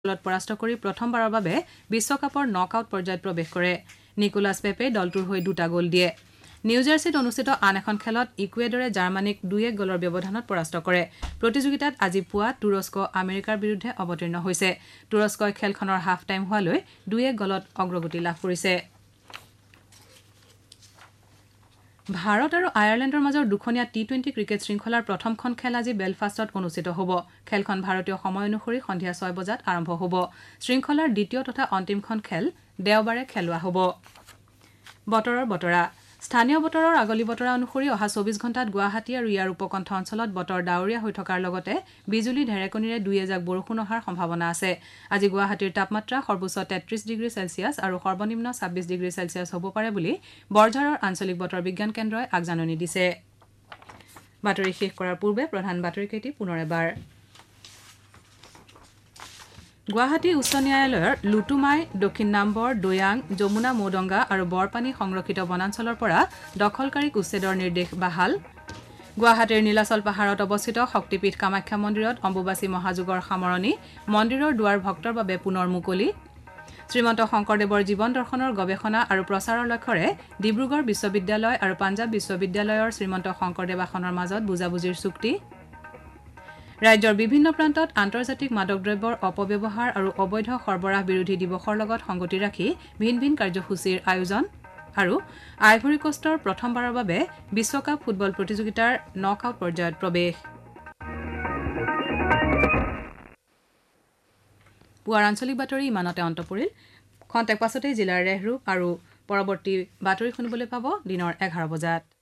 দলত পৰাস্ত কৰি প্ৰথমবাৰৰ বাবে বিশ্বকাপৰ নকআউট পৰ্যায়ত প্ৰৱেশ কৰে নিকোলাছ পেপে দলটোৰ হৈ 2টা গ'ল দিয়ে নিউ জাৰ্সিত অনুষ্ঠিত আন এখন খেলত ইকুৱেডৰে জাৰ্মানিক 2-1 গ'লৰ ব্যৱধানত পৰাস্ত কৰে প্ৰতিযোগিতাত আজি পুৱা তুৰস্ক আমেৰিকাৰ বিৰুদ্ধে অৱতীৰ্ণ হৈছে তুৰস্কই খেলখনৰ হাফ টাইম হোৱালৈ 2-1 গ'লত অগ্ৰগতি লাভ কৰিছে ভাৰত আৰু আয়াৰলেণ্ডৰ মাজৰ দুখনীয়া টি20 ক্ৰিকেট শৃংখলাৰ প্ৰথমখন খেল আজি বেলফাষ্টত অনুষ্ঠিত হ'ব খেলখন ভাৰতীয় সময় অনুসৰি সন্ধিয়া 6 বজাত আৰম্ভ হ'ব শৃংখলাৰ দ্বিতীয় তথা অন্তিমখন খেল দেওবাৰে খেলুৱা হ'ব বতৰৰ বতৰা স্থানীয় বতৰৰ আগলি বতৰা অনুসৰি অহা 24 ঘণ্টাত গুৱাহাটী আৰু ইয়াৰ উপকণ্ঠ অঞ্চলত বতৰ ডাৱৰীয়া হৈ থকাৰ লগতে বিজুলী ঢেৰেকনিৰে 2-1 বৰষুণ হোৱাৰ সম্ভাৱনা আছে আজি গুৱাহাটীৰ তাপমাত্ৰা সৰ্বোচ্চ 33 ডিগ্ৰী চেলছিয়াছ আৰু সৰ্বনিম্ন 26 ডিগ্ৰী চেলছিয়াছ হ'ব পাৰে বুলি বৰঝাৰৰ আঞ্চলিক বতৰ বিজ্ঞান কেন্দ্ৰই আগজাননী দিছে বাতৰি শেষ কৰাৰ পূৰ্বে প্ৰধান বাতৰিকেইটি পুনৰ এবাৰ গুৱাহাটী উচ্চ ন্যায়ালয়ৰ লুটুমাই দক্ষিণ নাম্বৰ দৈয়াং যমুনা মৌদঙ্গা আৰু বৰপানী সংৰক্ষিত বনাঞ্চলৰ পৰা দখলকাৰীক উচ্ছেদৰ নিৰ্দেশ বাহাল গুৱাহাটীৰ নীলাচল পাহাৰত অৱস্থিত শক্তিপীঠ কামাখ্যা মন্দিৰত অম্বুবাচী মহাযুগৰ সামৰণি মন্দিৰৰ দুৱাৰ ভক্তৰ বাবে পুনৰ মুকলি শ্ৰীমন্ত শংকৰদেৱৰ জীৱন দৰ্শনৰ গৱেষণা আৰু প্ৰচাৰৰ লক্ষ্যৰে ডিব্ৰুগড় বিশ্ববিদ্যালয় আৰু পাঞ্জাৱ বিশ্ববিদ্যালয়ৰ শ্ৰীমন্ত শংকৰদেৱ আসনৰ মাজত বুজাবুজিৰ চুক্তি ৰাজ্যৰ বিভিন্ন প্ৰান্তত আন্তৰ্জাতিক মাদক দ্ৰব্যৰ অপব্যৱহাৰ আৰু অবৈধ সৰবৰাহ বিৰোধী দিৱসৰ লগত সংগতি ৰাখি ভিন ভিন কাৰ্যসূচীৰ আয়োজন আৰু আইভৰি কোষ্টৰ প্ৰথমবাৰৰ বাবে বিশ্বকাপ ফুটবল প্ৰতিযোগিতাৰ নকআউট পৰ্যায়ত প্ৰৱেশ পুৱাৰ আঞ্চলিক বাতৰি ইমানতে অন্ত পৰিল খন্তেক পাছতে জিলাৰ ৰেহৰূপ আৰু পৰৱৰ্তী বাতৰি শুনিবলৈ পাব দিনৰ 11 বজাত